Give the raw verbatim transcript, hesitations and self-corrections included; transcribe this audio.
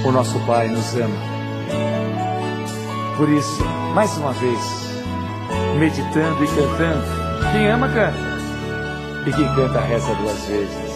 o nosso Pai nos ama. Por isso, mais uma vez, meditando e cantando, quem ama canta, e quem canta reza duas vezes.